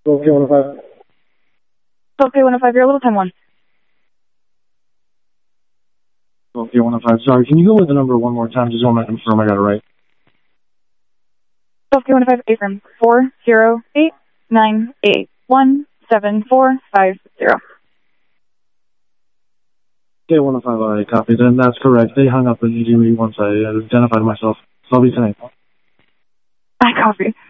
K105. K105, you're a little time 1. K105. Sorry, can you go with the number one more time? Just want to confirm I got it right. K105, affirm. 408-981-7450. K105, alright, copy. Then that's correct. They hung up immediately once I identified myself. So I'll be tonight. I copy.